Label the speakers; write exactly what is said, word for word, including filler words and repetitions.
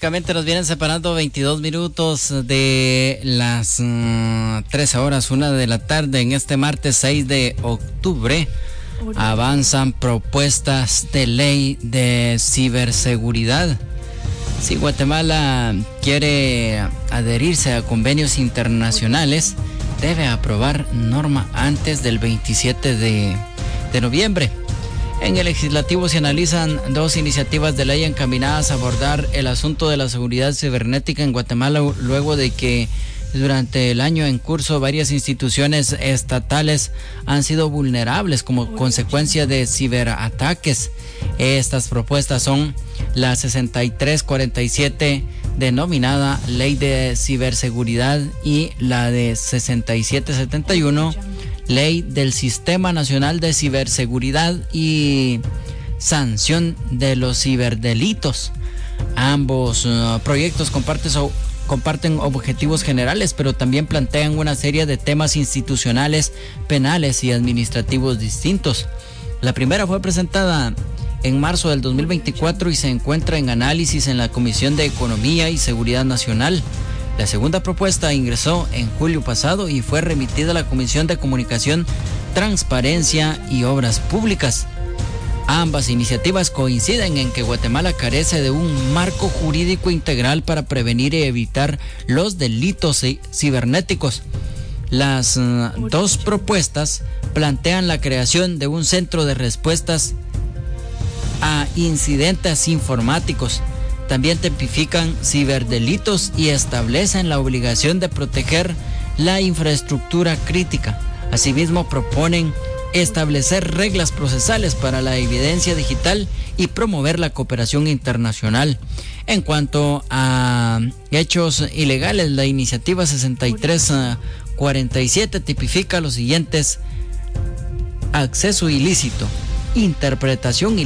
Speaker 1: Prácticamente nos vienen separando veintidós minutos de las uh, trece horas, una de la tarde en este martes seis de octubre. Avanzan propuestas de ley de ciberseguridad. Si Guatemala quiere adherirse a convenios internacionales, debe aprobar norma antes del veintisiete de noviembre. En el legislativo se analizan dos iniciativas de ley encaminadas a abordar el asunto de la seguridad cibernética en Guatemala, luego de que durante el año en curso varias instituciones estatales han sido vulnerables como consecuencia de ciberataques. Estas propuestas son la sesenta y tres cuarenta y siete, denominada Ley de Ciberseguridad, y la de sesenta y siete setenta y uno, Ley del Sistema Nacional de Ciberseguridad y Sanción de los Ciberdelitos. Ambos uh, proyectos comparten, so, comparten objetivos generales, pero también plantean una serie de temas institucionales, penales y administrativos distintos. La primera fue presentada en marzo del dos mil veinticuatro y se encuentra en análisis en la Comisión de Economía y Seguridad Nacional. La segunda propuesta ingresó en julio pasado y fue remitida a la Comisión de Comunicación, Transparencia y Obras Públicas. Ambas iniciativas coinciden en que Guatemala carece de un marco jurídico integral para prevenir y evitar los delitos cibernéticos. Las uh, dos propuestas plantean la creación de un centro de respuestas a incidentes informáticos. También tipifican ciberdelitos y establecen la obligación de proteger la infraestructura crítica. Asimismo, proponen establecer reglas procesales para la evidencia digital y promover la cooperación internacional. En cuanto a hechos ilegales, la iniciativa sesenta y tres cuarenta y siete tipifica los siguientes: acceso ilícito, interpretación ilícita,